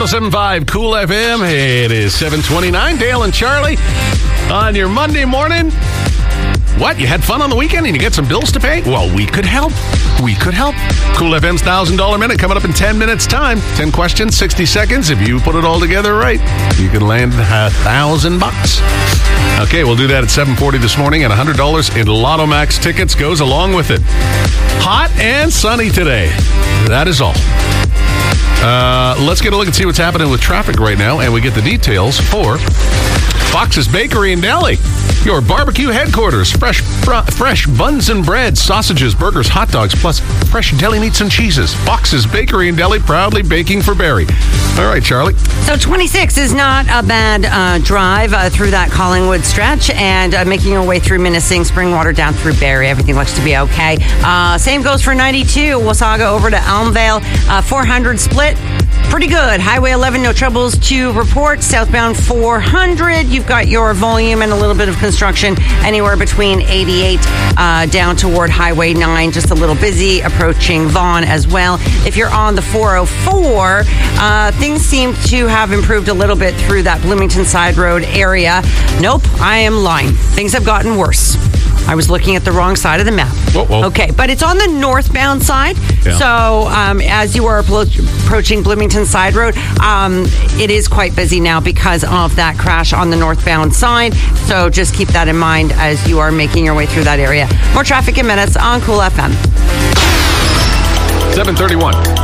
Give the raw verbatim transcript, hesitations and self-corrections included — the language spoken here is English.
oh seven point five Cool F M. It is seven twenty-nine. Dale and Charlie on your Monday morning. What? You had fun on the weekend and you get some bills to pay? Well, we could help. We could help. Cool F M's one thousand dollars Minute coming up in ten minutes time. ten questions, sixty seconds. If you put it all together right, you can land a thousand bucks. Okay, we'll do that at seven forty this morning, and one hundred dollars in Lotto Max tickets goes along with it. Hot and sunny today. That is all. Uh, let's get a look and see what's happening with traffic right now, and we get the details for Fox's Bakery and Deli, your barbecue headquarters. Fresh fr- fresh buns and breads, sausages, burgers, hot dogs, plus fresh deli meats and cheeses. Fox's Bakery and Deli, proudly baking for Barrie. All right, Charlie. So twenty-six is not a bad uh, drive uh, through that Collingwood stretch, and uh, making your way through Minising, Springwater down through Barrie. Everything looks to be okay. Uh, same goes for ninety-two, Wasaga over to Elmvale. Uh, four hundred split. Pretty good. Highway eleven, no troubles to report. Southbound four hundred, you've got your volume and a little bit of construction anywhere between eighty-eight uh, down toward Highway nine. Just a little busy approaching Vaughan as well. If you're on the four oh four, uh, things seem to have improved a little bit through that Bloomington Side Road area. Nope, I am lying. Things have gotten worse. I was looking at the wrong side of the map. Whoa, whoa. Okay, but it's on the northbound side. Yeah. So um, as you are appro- approaching Bloomington Side Road, um, it is quite busy now because of that crash on the northbound side. So just keep that in mind as you are making your way through that area. More traffic in minutes on Cool F M. seven thirty-one.